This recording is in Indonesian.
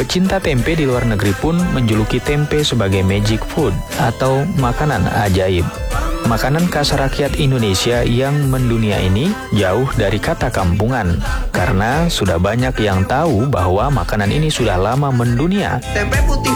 Pecinta tempe di luar negeri pun menjuluki tempe sebagai magic food atau makanan ajaib. Makanan khas rakyat Indonesia yang mendunia ini jauh dari kata kampungan, karena sudah banyak yang tahu bahwa makanan ini sudah lama mendunia.